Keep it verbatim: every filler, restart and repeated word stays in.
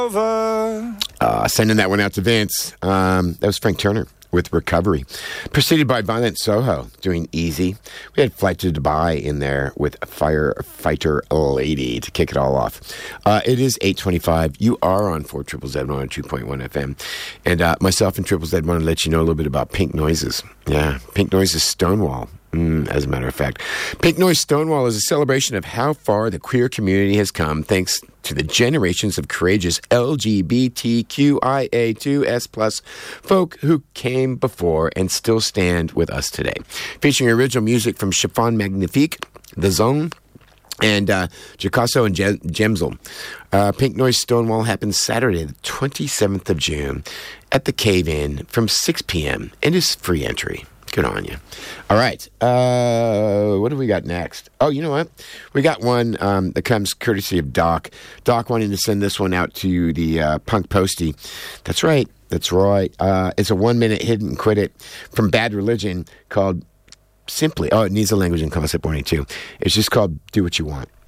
Uh, sending that one out to Vince. Um, that was Frank Turner with Recovery. Preceded by Violent Soho doing Easy. We had Flight to Dubai in there with Firefighter Lady to kick it all off. Uh, it is eight twenty-five. You are on four Triple Z one oh two point one F M. And uh, myself and Triple Z want to let you know a little bit about Pink Noises. Yeah, Pink Noises Stonewall. Mm, as a matter of fact, Pink Noise Stonewall is a celebration of how far the queer community has come thanks to the generations of courageous L G B T Q I A two S plus folk who came before and still stand with us today. Featuring original music from Chiffon Magnifique, The Zone, and uh, Jacasso and Je- Gemsel. Uh, Pink Noise Stonewall happens Saturday, the twenty-seventh of June at the Cave Inn from six p.m. and is free entry. Good on you. All right. Uh, what do we got next? Oh, you know what? We got one um, that comes courtesy of Doc. Doc wanted to send this one out to the uh, Punk Postie. That's right. That's right. Uh, it's a one-minute hit and quit it from Bad Religion called simply, oh, it needs a language and concept warning too. It's just called Do What You Want.